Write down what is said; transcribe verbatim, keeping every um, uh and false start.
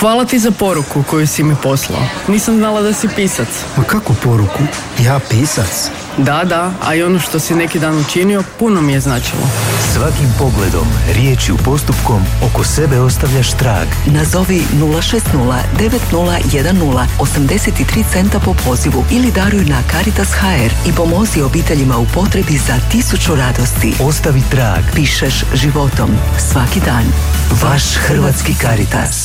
Hvala ti za poruku koju si mi poslao. Nisam znala da si pisac. Ma kako poruku? Ja pisac? Da, da, a i ono što si neki dan učinio puno mi je značilo. Svakim pogledom, riječju, postupkom oko sebe ostavljaš trag. Nazovi nula šest nula devet nula jedan nula osamdeset tri centa po pozivu ili daruj na Caritas ha er i pomozi obiteljima u potrebi za tisuću radosti. Ostavi trag. Pišeš životom svaki dan. Vaš Hrvatski Caritas.